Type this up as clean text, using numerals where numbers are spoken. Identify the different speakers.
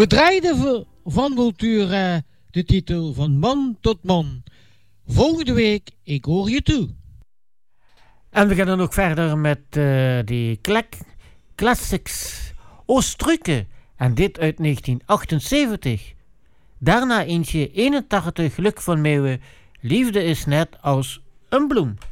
Speaker 1: We draaiden van Vultura de titel Van Man tot Man. Volgende week, ik hoor je toe.
Speaker 2: En we gaan dan ook verder met die classics Oostruke. En dit uit 1978. Daarna eentje 81 Luc van Meeuwen. Liefde is net als een bloem.